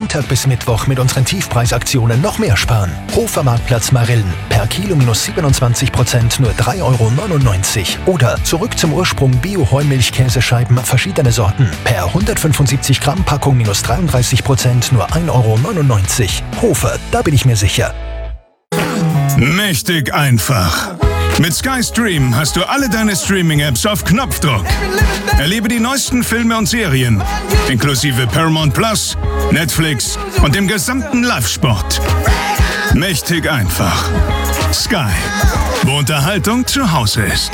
Montag bis Mittwoch mit unseren Tiefpreisaktionen noch mehr sparen. Hofer Marktplatz Marillen. Per Kilo minus 27%, nur 3,99 € Oder zurück zum Ursprung Bio-Heumilchkäsescheiben, verschiedene Sorten. Per 175 Gramm Packung minus 33%, nur 1,99 €. Hofer, da bin ich mir sicher. Mächtig einfach. Mit Sky Stream hast du alle deine Streaming-Apps auf Knopfdruck. Erlebe die neuesten Filme und Serien, inklusive Paramount Plus, Netflix und dem gesamten Live-Sport. Mächtig einfach. Sky, wo Unterhaltung zu Hause ist.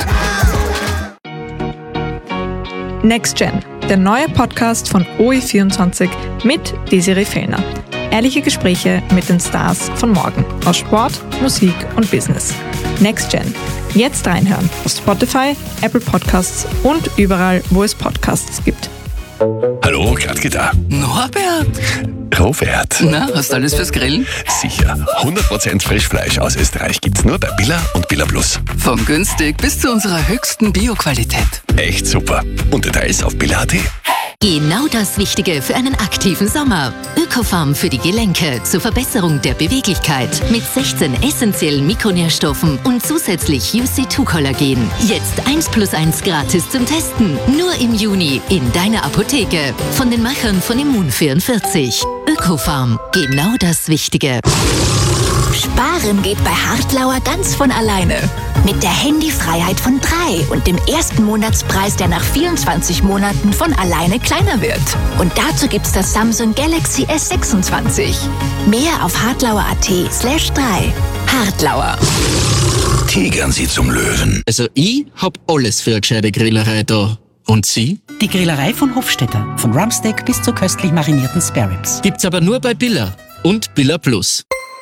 Next Gen, der neue Podcast von OE24 mit Desiree Fellner. Ehrliche Gespräche mit den Stars von morgen aus Sport, Musik und Business. Next Gen. Jetzt reinhören auf Spotify, Apple Podcasts und überall, wo es Podcasts gibt. Hallo, Gradke da. Norbert! Robert. Na, hast du alles fürs Grillen? Sicher. 100% Frischfleisch aus Österreich gibt's nur bei Billa und Billa Plus. Von günstig bis zu unserer höchsten Bio-Qualität. Echt super. Und Details auf billa.at. Genau das Wichtige für einen aktiven Sommer. Ökofarm für die Gelenke zur Verbesserung der Beweglichkeit mit 16 essentiellen Mikronährstoffen und zusätzlich UC2-Kollagen. Jetzt 1+1 gratis zum Testen. Nur im Juni in deiner Apotheke. Von den Machern von Immun44. Ökofarm. Genau das Wichtige. Sparen geht bei Hartlauer ganz von alleine. Mit der Handyfreiheit von 3 und dem ersten Monatspreis, der nach 24 Monaten von alleine kleiner wird. Und dazu gibt's das Samsung Galaxy S26. Mehr auf hartlauer.at/3. Hartlauer. Tigern Sie zum Löwen. Also ich hab alles für eine gescheite Grillerei da. Und Sie? Die Grillerei von Hofstetter. Von Rumpsteak bis zu köstlich marinierten Spare Ribs. Gibt's aber nur bei Billa und Billa Plus.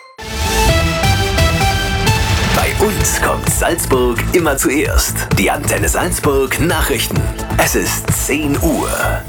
Bei uns kommt Salzburg immer zuerst. Die Antenne Salzburg Nachrichten. Es ist 10 Uhr.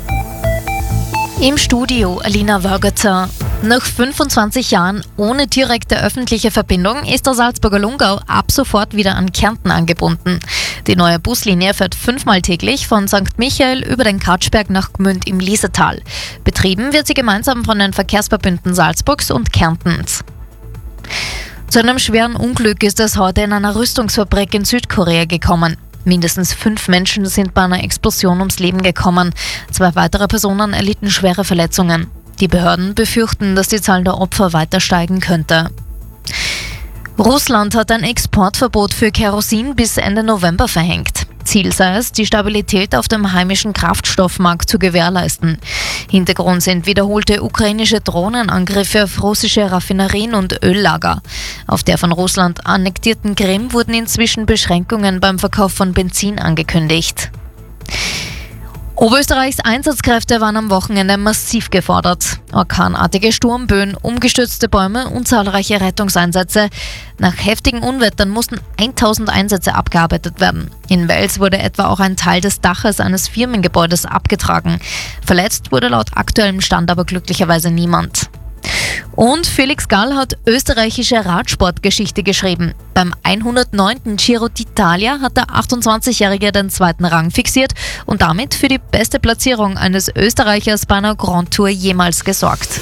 Im Studio Alina Wörgetzer. Nach 25 Jahren ohne direkte öffentliche Verbindung ist der Salzburger Lungau ab sofort wieder an Kärnten angebunden. Die neue Buslinie fährt 5-mal täglich von St. Michael über den Katschberg nach Gmünd im Liesetal. Betrieben wird sie gemeinsam von den Verkehrsverbünden Salzburgs und Kärntens. Zu einem schweren Unglück ist es heute in einer Rüstungsfabrik in Südkorea gekommen. Mindestens 5 Menschen sind bei einer Explosion ums Leben gekommen. 2 weitere Personen erlitten schwere Verletzungen. Die Behörden befürchten, dass die Zahl der Opfer weiter steigen könnte. Russland hat ein Exportverbot für Kerosin bis Ende November verhängt. Ziel sei es, die Stabilität auf dem heimischen Kraftstoffmarkt zu gewährleisten. Hintergrund sind wiederholte ukrainische Drohnenangriffe auf russische Raffinerien und Öllager. Auf der von Russland annektierten Krim wurden inzwischen Beschränkungen beim Verkauf von Benzin angekündigt. Oberösterreichs Einsatzkräfte waren am Wochenende massiv gefordert. Orkanartige Sturmböen, umgestürzte Bäume und zahlreiche Rettungseinsätze. Nach heftigen Unwettern mussten 1000 Einsätze abgearbeitet werden. In Wels wurde etwa auch ein Teil des Daches eines Firmengebäudes abgetragen. Verletzt wurde laut aktuellem Stand aber glücklicherweise niemand. Und Felix Gall hat österreichische Radsportgeschichte geschrieben. Beim 109. Giro d'Italia hat der 28-Jährige den 2. Rang fixiert und damit für die beste Platzierung eines Österreichers bei einer Grand Tour jemals gesorgt.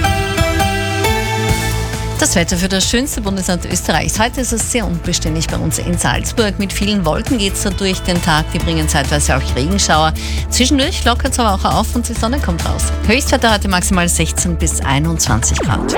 Das Wetter für das schönste Bundesland Österreichs. Heute ist es sehr unbeständig bei uns in Salzburg. Mit vielen Wolken geht es da durch den Tag. Die bringen zeitweise auch Regenschauer. Zwischendurch lockert es aber auch auf und die Sonne kommt raus. Höchstwetter heute maximal 16 bis 21 Grad.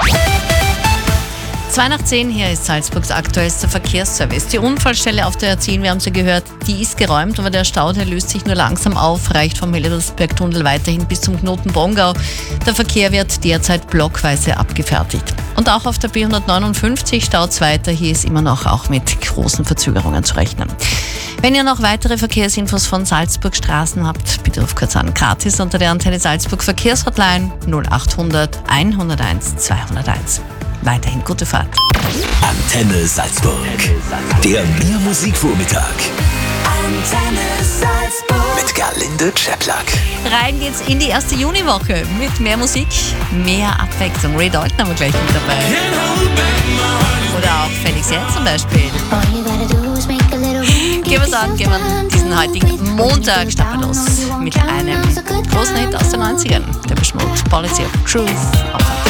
9:02, hier ist Salzburgs aktuellster Verkehrsservice. Die Unfallstelle auf der A10, wir haben sie gehört, die ist geräumt, aber der Stau, der löst sich nur langsam auf, reicht vom Helledersbergtunnel weiterhin bis zum Knoten Bongau. Der Verkehr wird derzeit blockweise abgefertigt. Und auch auf der B159 staut es weiter, hier ist immer noch auch mit großen Verzögerungen zu rechnen. Wenn ihr noch weitere Verkehrsinfos von Salzburg Straßen habt, bitte ruf kurz an, gratis unter der Antenne Salzburg Verkehrshotline 0800 101 201. Weiterhin gute Fahrt. Antenne Salzburg. Der Mehr-Musik-Vormittag. Antenne Salzburg. Mit Gerlinde Czeplak. Rein geht's in die erste Juniwoche mit mehr Musik, mehr Abwechslung. Ray Dalton haben wir gleich mit dabei. Oder auch Felix Jähn zum Beispiel. Gehen wir's an, gehen wir diesen heutigen Montag starten wir los mit einem großen Hit aus den 90ern. Der Beschmutzt Policy of Truth.